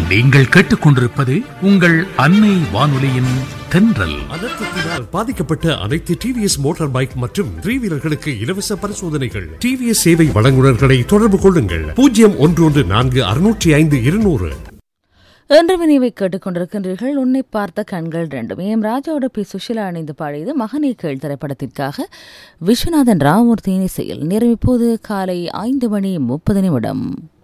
நீங்கள் கேட்டுக்கொண்டிருப்பது உங்கள் அன்னை வானொலியின் தென்றல். அனர்த்தத்தினால் பாதிக்கப்பட்ட அனைத்து டிவிஎஸ் மோட்டார் பைக் மற்றும் 3 வீலர்களுக்கு இலவச பரிசோதனைகள். டிவிஎஸ் சேவை வழங்குநர்களை தொடர்பு கொள்ளுங்கள். 0114 என்று வினைவை கேட்டுக்கொண்டிருக்கின்றீர்கள். உன்னை பார்த்த கண்கள் ரெண்டும் ராஜாவோட பி சுஷிலா அணிந்து பாடியது மகனே கேள் திரைப்படத்திற்காக விஸ்வநாதன் ராமமூர்த்தியின் இசையில். நேரம் இப்போது காலை 5:30.